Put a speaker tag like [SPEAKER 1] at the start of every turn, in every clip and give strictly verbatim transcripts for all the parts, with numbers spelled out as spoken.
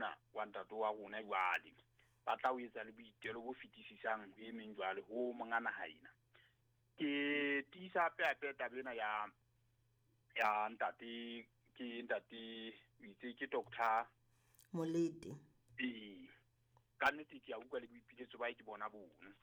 [SPEAKER 1] ona wa ntate wa rona jwale ba tla o etsa le boitelo bo fetisisang ho emeng jwale ho mongana haina ke tisa pepe tabena ya ya ntate ke ntate itse ke doctor
[SPEAKER 2] Molete
[SPEAKER 1] eh ka nnete ke a utlwa le boipiletso ba ke bona bona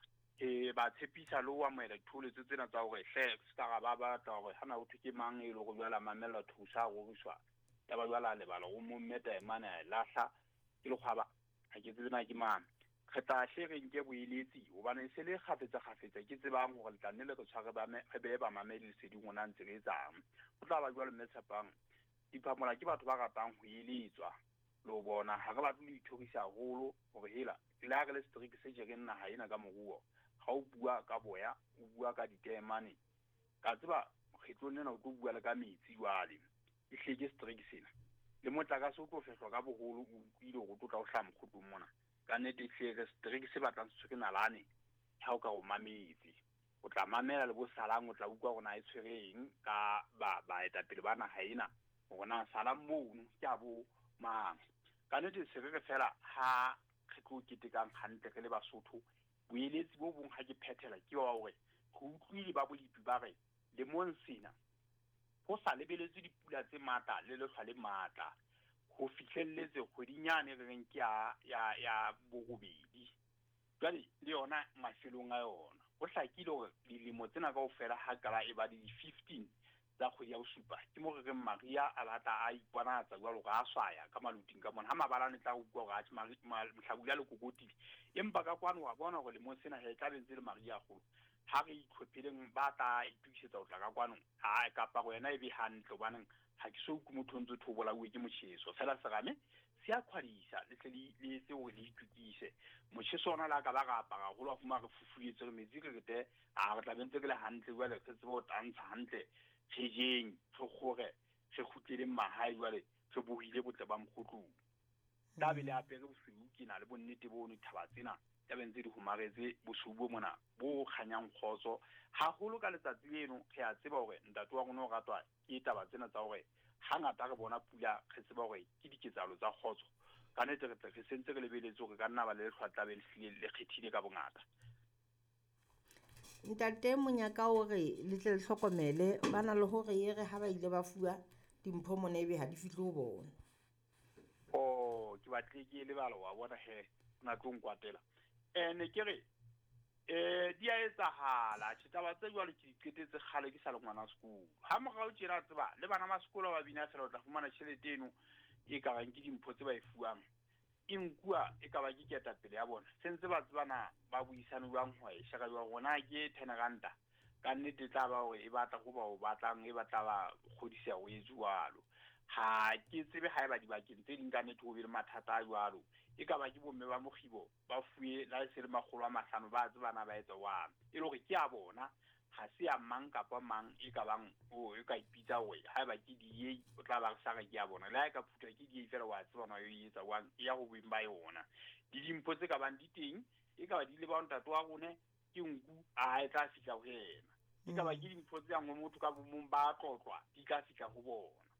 [SPEAKER 1] e ba tshepisa lo wa moela ditholetso tsena tsa hore hle ska ba ba tla hore hana o thuke mang e lo go jwala mamela thusa go riswa ya ba jwala le bala go mo meta e mana lahla ke lo khaba ha ke tsena ke mang re tla shere nke boeletsi o bana se le kgafetsa kgafetsa ke tsebang hore le tla nne le go tshware ba me be ba mamedi se di ngona ntse le tsang o tla ba jwala metsapang diphamola ke batho ba ratang ho eletswa lo bona ha re batla le ithorisa holo hore hela le ga le streak se je nna ha ina ka moruo ha o bua ka boya o bua ka ditemane ka tseba kgetlo nena o tlo bua le ka metsi jwale e hleke streak sena le motla ka se o tlo fehlwa ka boholo o ile go tla o hla mkhutlo mona ka nete hleke streak se batlang se ke nalane ha o ka o mametse o tla mamela le bo salang o tla utlwa gona e tshwereng ka ba ba eta pele bana haina gona salang mono ke a bo mang ka nete se re fela ha re tlo ketekang hantle re le Basotho boeletsi bo bong ha ke phethela ke wa hore go utlwile ba bolipi ba re le monsina ho sa lebeletse dipula tse mata le le hlwa le mata ho fihlelletse kgwedinyane re reng ke ya ya ya bogobedi jwale le yona mafelong a yona ho hlakile hore dilemo tsena kaofela ha kala e ba di fifteen tsa kgwedi ya bosupa ke mo re reng Maria a batla a iponatsa jwalo ga a swaya ka maluting ka mona ha mabalane tla utlwa ga a mohlabula le kokotile empa ka kwano wa bona gore le mo sena he tla bentse le Maria go ha re itlhophileng ba tla itukisetsa o tla ka kwano ha ka pa go yena e be hantle baneng ha ke so ku mothonzo thobola o ke mocheso fela serame se a khwadisa le tle le se o le itukise mocheso ona la ka ba ga pa go lo fuma re fufuletse re metsi re te a re tla bentse ke le hantle jwale re tsebo tantsha hantle tshejeng tlhogore se khutlele mahai jwale se bohile botle ba mkhutlu tabe le apere bosuu ke na le bonnete bo no thaba tsena ya bentse di humaretse bosubo mona bo khanyang khotso ha holo ka letsatsi leno re a tseba hore ntate wa rona o ratwa ke taba tsena tsa hore hangata re bona pula re tseba hore ke diketsalo tsa khotso ka nete re tla re sentse re lebeletse hore ka nna ba le hlwatla be le hlile le khethile ka bongata
[SPEAKER 2] ntate monyaka hore le tle le hlokomele bana le hore ye re ha ba ile ba fuwa dimpho mona ebe ha di fihle ho bona
[SPEAKER 1] oh ke batle ke le balo wa bona he na tlong kwatela ene ke re eh dia etsahala tshitaba tse jwale ke diketetse khale ke sa le ngwana sekolo ha mo ga o tshira tseba le bana ba sekolo ba bina fela o tla fumana tšhelete eno e ka rang ke dimpho tse ba e fuang inkua e ka ba ke keta pele ya bona sentse ba tsebana ba buisana jwang ho e shaka jwa gona ke ten ranta ka nnete tla ba hore e batla go ba o batlang e batla ba kgodisa go e jwalo ha ke tsebe ha e ba dibakeng tse ding ka nnete go be le mathata a jwalo e ka ba ke bomme ba mogibo ba fuye la se le magolo a mahlano ba tsebana ba etsa wa e le gore ke a bona ha se a mang kapa mang e ka bang o e ka ipitsa we ha ba ke die o tla ba sa ga ke a bona la ka phutha ke die fela wa tsebana yo etsa wa ya go bimba yona di dimpho tse ka bang di teng e ka ba di le ba ntate wa gone ke nku a e tla fitla ho yena e ka ba ke dimpho tse yang mo motho ka bomong ba tlotlwa di ka fitla go bona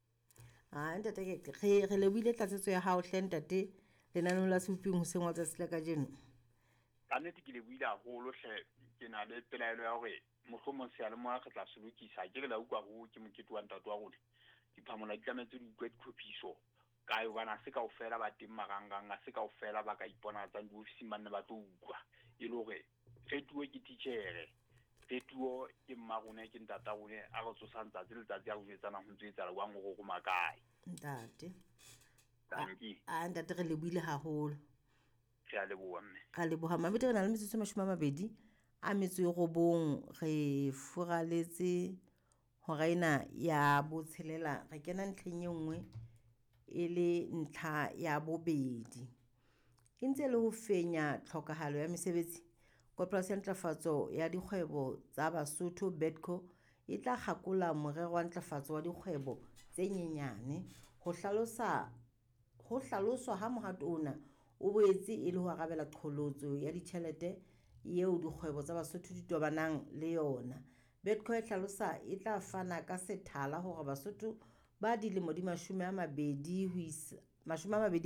[SPEAKER 2] a ntate ke re re le buile tlatsetso ya hao hle ntate lenaneo la suping ho sengwa tsa sela ka jeno
[SPEAKER 1] ka nnete ke le buile haholo hle ke na le pelaelo ya hore mohlomong se ya le mona re tla se lokisa ke re la ukwa go ke mokete wa ntate wa gone diphamola di tlametse di utlwe ditlhophiso ka yo bana se ka o fela ba teng marangang a se ka o fela ba ka ipona tsa di ofisi manne ba tlo utlwa e le hore fetuo ke teacher fetuo ke mmagone ke ntata gone a go tsosantsa tse letsatsi a go etsana ho ntse etsa wa ngo go makae
[SPEAKER 2] ntate
[SPEAKER 1] tanki
[SPEAKER 2] a ntate re le buile haholo
[SPEAKER 1] ke a le bua mme
[SPEAKER 2] ka le boha mabete re na le metsotso mashome a mabedi a metso e robong re furaletse hore ina ya botshelela re kena ntlheng e nngwe e le ntlha ya bobedi e ntse le ho fenya tlhokahalo ya mesebetsi Koporasi ya Ntlafatso ya Dikgwebo tsa Basotho Bedco e tla kgakola morero wa ntlafatso wa dikgwebo tse nyenyane ho hlalosa ho hlaloswa ha mohato ona o boetse e le ho arabela qholotso ya ditjhelete yeo dikgwebo tsa Basotho di tobanang le yona. Bedco e hlalosa e tla fana ka sethala hore Basotho ba dilemo di mashome a mabedi ho isa mashome a mabedi